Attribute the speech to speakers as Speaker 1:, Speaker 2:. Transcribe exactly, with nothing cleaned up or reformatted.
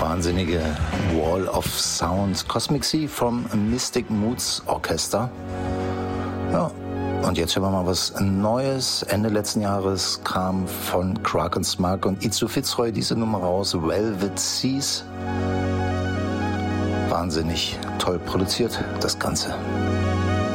Speaker 1: wahnsinnige Wall of Sound. Cosmic Sea vom Mystic Moods Orchester. Ja, und jetzt hören wir mal was Neues. Ende letzten Jahres kam von Krake und Smug und Itzu Fitzroy diese Nummer raus, Velvet Seas. Wahnsinnig toll produziert, das Ganze.